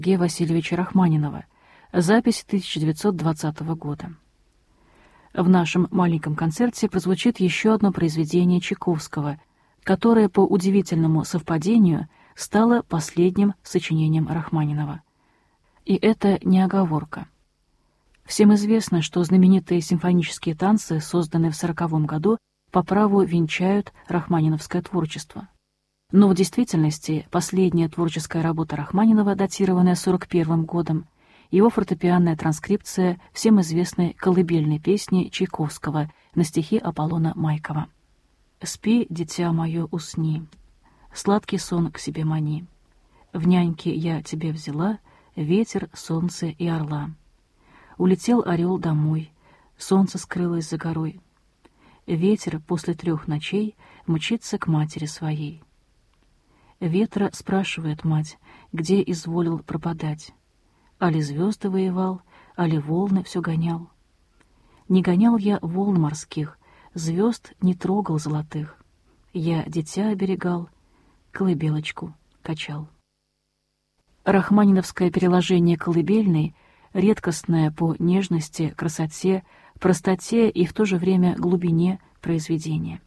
Сергея Васильевича Рахманинова. Запись 1920 года. В нашем маленьком концерте прозвучит еще одно произведение Чайковского, которое по удивительному совпадению стало последним сочинением Рахманинова. И это не оговорка. Всем известно, что знаменитые симфонические танцы, созданные в 1940 году, по праву венчают рахманиновское творчество. Но в действительности последняя творческая работа Рахманинова, датированная 1941 годом, его фортепианная транскрипция всем известной колыбельной песни Чайковского на стихи Аполлона Майкова. «Спи, дитя мое, усни, сладкий сон к себе мани. В няньки я тебе взяла ветер, солнце и орла. Улетел орел домой, солнце скрылось за горой. Ветер после 3 ночей мчится к матери своей. Ветра спрашивает мать, где изволил пропадать. Али звезды воевал, али волны все гонял. Не гонял я волн морских, звезд не трогал золотых. Я дитя оберегал, колыбелочку качал». Рахманиновское переложение колыбельной редкостное по нежности, красоте, простоте и в то же время глубине произведения.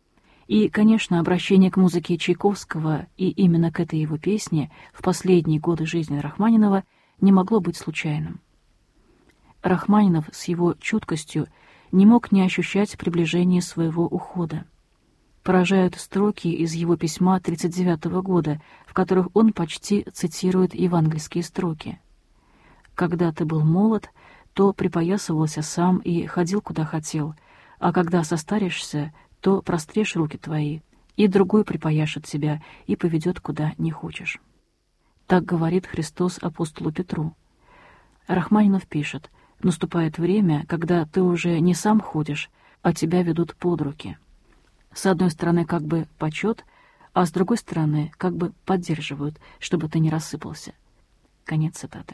И, конечно, обращение к музыке Чайковского и именно к этой его песне в последние годы жизни Рахманинова не могло быть случайным. Рахманинов с его чуткостью не мог не ощущать приближение своего ухода. Поражают строки из его письма 1939 года, в которых он почти цитирует евангельские строки. «Когда ты был молод, то припоясывался сам и ходил куда хотел, а когда состаришься, то прострешь руки твои, и другой припояшет тебя и поведет куда не хочешь». Так говорит Христос апостолу Петру. Рахманинов пишет: «Наступает время, когда ты уже не сам ходишь, а тебя ведут под руки». С одной стороны, как бы почет, а с другой стороны, как бы поддерживают, чтобы ты не рассыпался. Конец цитаты.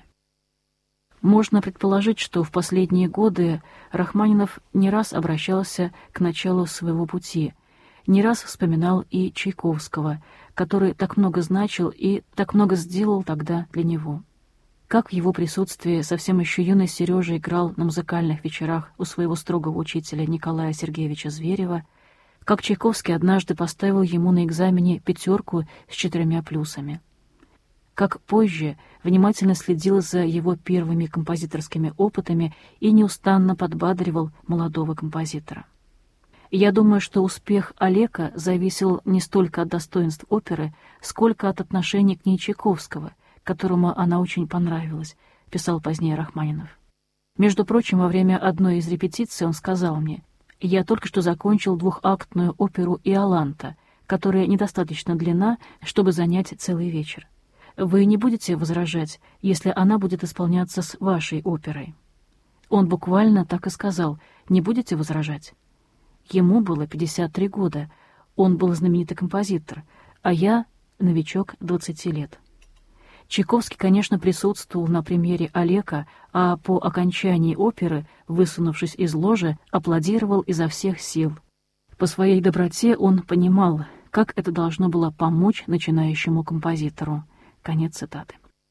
Можно предположить, что в последние годы Рахманинов не раз обращался к началу своего пути, не раз вспоминал и Чайковского, который так много значил и так много сделал тогда для него. Как в его присутствии совсем еще юный Сережа играл на музыкальных вечерах у своего строгого учителя Николая Сергеевича Зверева, как Чайковский однажды поставил ему на экзамене 5 с 4 плюсами. Как позже внимательно следил за его первыми композиторскими опытами и неустанно подбадривал молодого композитора. Я думаю, что успех Алеко зависел не столько от достоинств оперы, сколько от отношения к ней Чайковского, которому она очень понравилась, писал позднее Рахманинов. Между прочим, во время одной из репетиций он сказал мне: «Я только что закончил 2-актную оперу «Иоланта», которая недостаточно длинна, чтобы занять целый вечер. Вы не будете возражать, если она будет исполняться с вашей оперой?» Он буквально так и сказал: «Не будете возражать?» Ему было 53 года, он был знаменитый композитор, а я новичок 20 лет. Чайковский, конечно, присутствовал на премьере Алеко, а по окончании оперы, высунувшись из ложи, аплодировал изо всех сил. По своей доброте он понимал, как это должно было помочь начинающему композитору. Конец цитаты.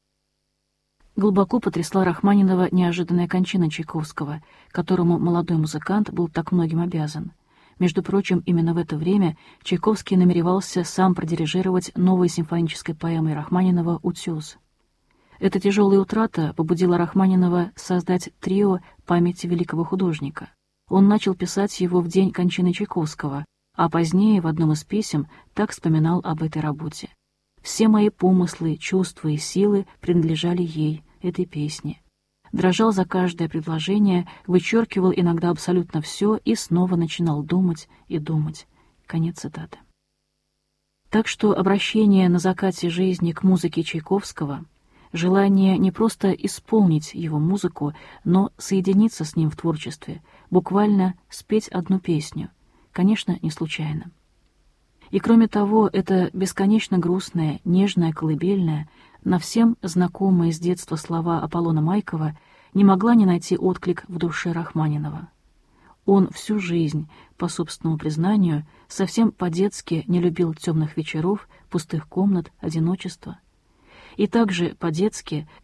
Глубоко потрясла Рахманинова неожиданная кончина Чайковского, которому молодой музыкант был так многим обязан. Между прочим, именно в это время Чайковский намеревался сам продирижировать новой симфонической поэмой Рахманинова «Утес». Эта тяжелая утрата побудила Рахманинова создать трио памяти великого художника. Он начал писать его в день кончины Чайковского, а позднее в одном из писем так вспоминал об этой работе: «Все мои помыслы, чувства и силы принадлежали ей, этой песне. Дрожал за каждое предложение, вычеркивал иногда абсолютно все и снова начинал думать и думать». Конец цитаты. Так что обращение на закате жизни к музыке Чайковского, желание не просто исполнить его музыку, но соединиться с ним в творчестве, буквально спеть одну песню, конечно, не случайно. И кроме того, это бесконечно грустная, нежная колыбельная, на всем знакомые с детства слова Аполлона Майкова, не могла не найти отклик в душе Рахманинова. Он всю жизнь, по собственному признанию, совсем по-детски не любил темных вечеров, пустых комнат, одиночества. и также по-детски